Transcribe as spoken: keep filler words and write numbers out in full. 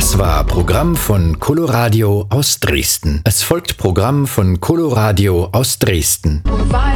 Das war Programm von Coloradio aus Dresden. Es folgt Programm von Coloradio aus Dresden. Und weil